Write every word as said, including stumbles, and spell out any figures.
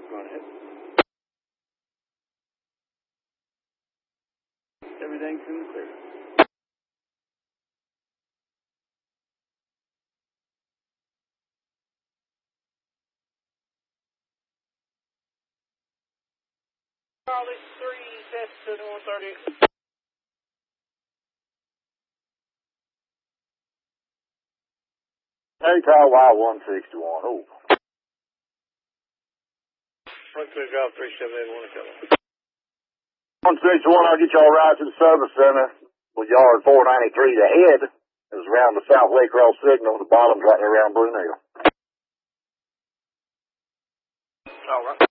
Go ahead. Everything's in the clear. Charlie three, set to one thirty. Hey, Kyle, Y one sixty-one. Oh. One clear job, three seven eight one, Kilo. one sixty-one, I'll get y'all right to the service center. With yard four ninety-three, the head is around the South Lake Cross signal. The bottom's right there around Brunel. All right.